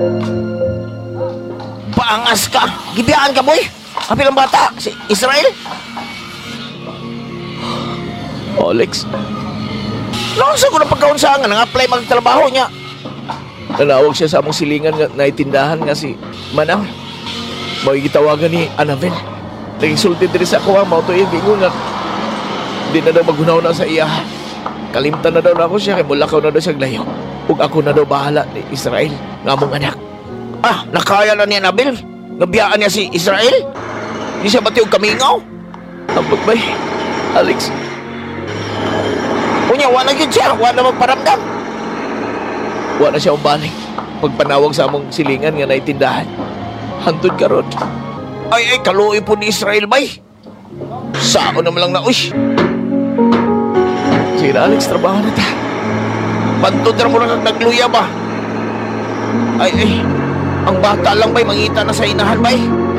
Paangas ka. Gibiyaan ka, boy. Apil ang bata, si Israel. Alex, Nasa ko na pagkaunsangan, nang-apply magtrabaho niya. nanawag siya sa among silingan nga naitindahan nga si Manang. Magigitawagan ni Annabel. Nagsulti diri sa ako ang mauto yung bingo nga di na daw maghunaw na sa iya. Kalimtan na daw na ako siya kay mulakaw na daw siya layo. Ug ako na daw bahala ni Israel nga among anak. Ah, nakaya na ni Annabel. Nabiyaan niya si Israel. Di siya bati og kamingaw. Ambot bay, Alex, Unya, wala yun siya. Wala magparamdam. wa na siya umbalik. Pagpanawag sa among silingan nga naitindahan. Hantod karon. Ay, kaluoy po ni Israel, bay. Sao naman lang na, uy. Sige na, Alex, trabaho na ta. Bantod na mo lang nagluya ba? Ay, ang bata lang, bay. Mangita na sa inahan, bay.